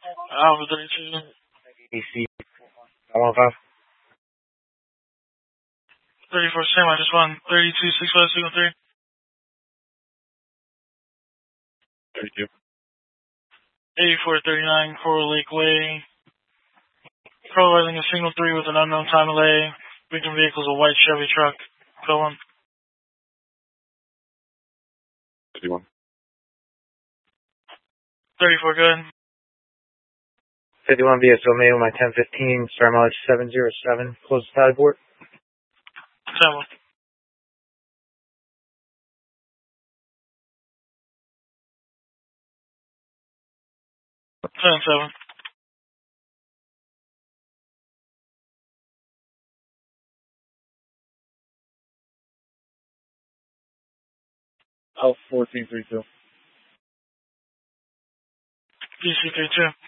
Alpha 32. AC 115. 34 Sam, I just won 32 65 signal 3. 32. 8439 Coral Lake Way. Providing a signal 3 with an unknown time delay. Victim vehicle is a white Chevy truck. Go on. 51. 34, go ahead. 51 VSO made with my 1015, star mileage 707, close to side port. 10-1. 10-7. Alpha 1432. DC 32.